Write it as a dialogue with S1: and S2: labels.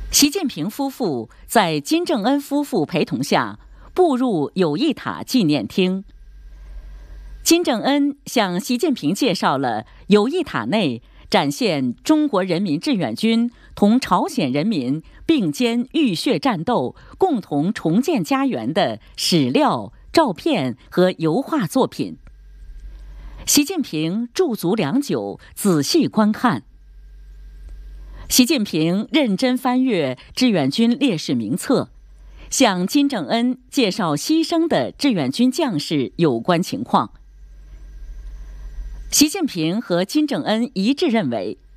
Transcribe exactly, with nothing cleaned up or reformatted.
S1: 习近平夫妇在金正恩夫妇陪同下步入友谊塔纪念厅。金正恩向习近平介绍了友谊塔内展现中国人民志愿军同朝鲜人民并肩浴血战斗、共同重建家园的史料、照片和油画作品。习近平驻足良久，仔细观看。习近平认真翻阅志愿军烈士名册，向金正恩介绍牺牲的志愿军将士有关情况。习近平和金正恩一致认为，